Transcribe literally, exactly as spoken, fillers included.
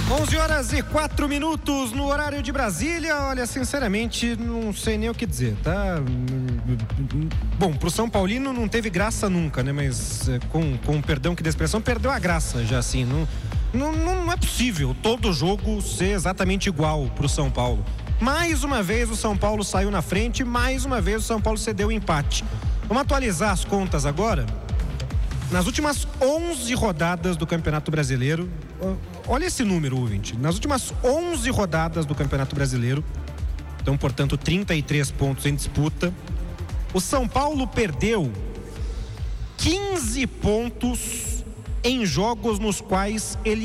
onze horas e quatro minutos no horário de Brasília. Olha, sinceramente, não sei nem o que dizer, tá? Bom, pro São Paulino não teve graça nunca, né? Mas com, com perdão que da expressão, perdeu a graça já assim. Não, não, não é possível todo jogo ser exatamente igual pro São Paulo. Mais uma vez o São Paulo saiu na frente, mais uma vez o São Paulo cedeu o empate. Vamos atualizar as contas agora? Nas últimas onze rodadas do Campeonato Brasileiro, olha esse número, ouvinte. Nas últimas onze rodadas do Campeonato Brasileiro, então, portanto, trinta e três pontos em disputa, o São Paulo perdeu quinze pontos em jogos nos quais ele